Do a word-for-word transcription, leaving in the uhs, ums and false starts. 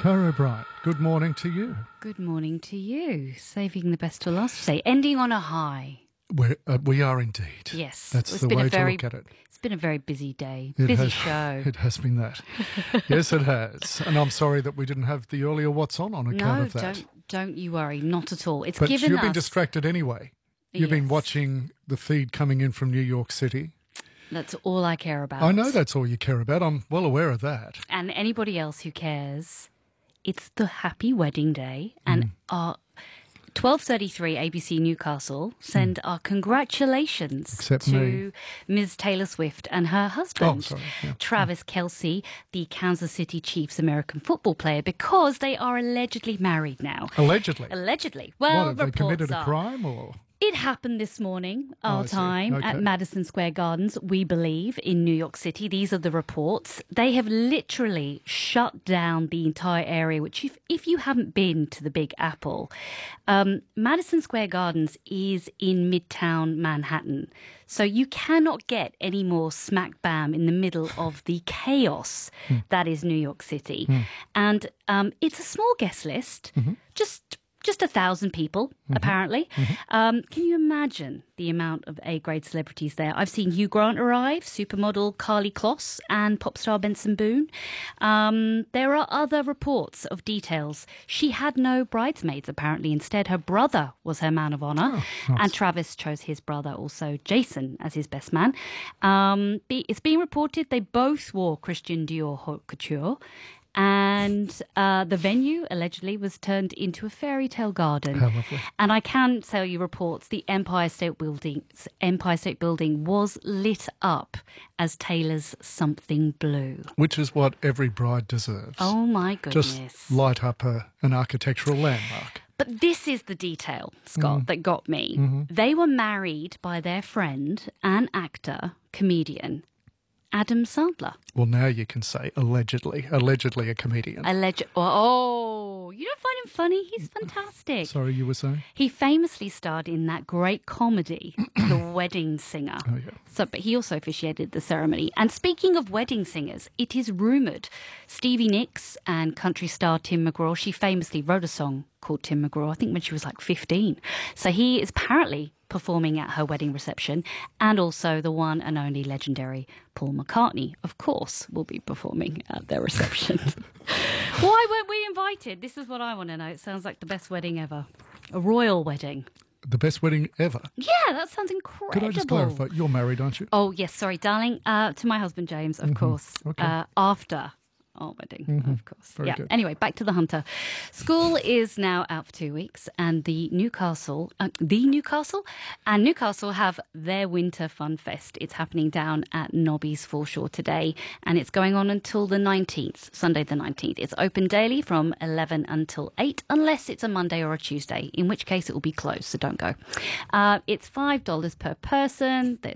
Cara O'Brien, good morning to you. Good morning to you. Saving the best to last today. Ending on a high. We're, uh, we are indeed. Yes. That's it's the been way a very, to look at it. It's been a very busy day. It busy has, show. It has been that. Yes, it has. And I'm sorry that we didn't have the earlier What's On on account no, of that. don't, don't you worry. Not at all. It's But given you've been us... distracted anyway. You've been Yes. watching the feed coming in from New York City. That's all I care about. I know that's all you care about. I'm well aware of that. And anybody else who cares, it's the happy wedding day. And Mm. our twelve thirty-three A B C Newcastle send our congratulations Except to me. Miz Taylor Swift and her husband, Oh, sorry, yeah. Travis Kelce, the Kansas City Chiefs American football player, because they are allegedly married now. Allegedly. Allegedly. what, Well, have they reports committed a are. crime or... It happened this morning, Oh, our I see. time, Okay. at Madison Square Gardens, we believe, in New York City. These are the reports. They have literally shut down the entire area, which if, if you haven't been to the Big Apple, um, Madison Square Gardens is in Midtown Manhattan. So you cannot get any more smack bam in the middle of the chaos that is New York City. And um, it's a small guest list, just... Just a thousand people, Mm-hmm. apparently. Um, can you imagine the amount of A-grade celebrities there? I've seen Hugh Grant arrive, supermodel Carly Kloss, and pop star Benson Boone. Um, there are other reports of details. She had no bridesmaids, apparently. Instead, her brother was her man of honor. Oh, nice. And Travis chose his brother, also Jason, as his best man. Um, be- it's being reported they both wore Christian Dior haute couture. And uh, the venue allegedly was turned into a fairy tale garden. How lovely. And I can tell you reports the Empire State Building, Empire State Building was lit up as Taylor's Something Blue. Which is what every bride deserves. Oh my goodness. Just light up a, an architectural landmark. But this is the detail, Scott, that got me. They were married by their friend and actor, comedian, Adam Sandler. Well, now you can say allegedly, allegedly a comedian. Alleged. Oh, you don't find him funny? He's fantastic. Sorry, you were saying? He famously starred in that great comedy, The Wedding Singer. Oh, yeah. So, but he also officiated the ceremony. And speaking of wedding singers, it is rumoured Stevie Nicks and country star Tim McGraw, she famously wrote a song called Tim McGraw, I think when she was like fifteen. So he is apparently performing at her wedding reception, and also the one and only legendary Paul McCartney, of course, will be performing at their reception. Why weren't we invited? This is what I want to know. It sounds like the best wedding ever. A royal wedding. The best wedding ever. Yeah, that sounds incredible. Could I just clarify? You're married, aren't you? Oh, yes, sorry, darling. Uh, to my husband, James, of course. Okay. Uh, after our wedding, of course. Very yeah. good. Anyway, back to the Hunter. School is now out for two weeks, and the Newcastle, uh, the Newcastle, and Newcastle have their Winter Fun Fest. It's happening down at Nobby's Foreshore today, and it's going on until the nineteenth, Sunday the nineteenth. It's open daily from eleven until eight, unless it's a Monday or a Tuesday, in which case it will be closed, so don't go. Uh, it's five dollars per person. There's